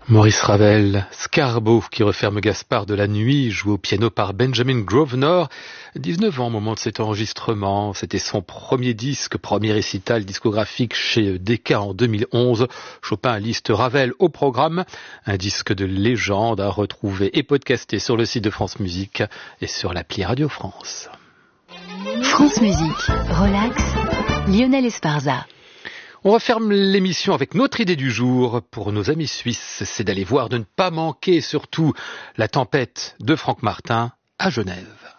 Maurice Ravel, Scarbo, qui referme Gaspard de la Nuit, joué au piano par Benjamin Grosvenor. 19 ans au moment de cet enregistrement. C'était son premier disque, premier récital discographique chez Decca en 2011. Chopin liste Ravel au programme. Un disque de légende à retrouver et podcasté sur le site de France Musique et sur l'appli Radio France. France Musique, relax, Lionel Esparza. On referme l'émission avec notre idée du jour pour nos amis suisses, c'est d'aller voir, de ne pas manquer surtout La Tempête de Franck Martin à Genève.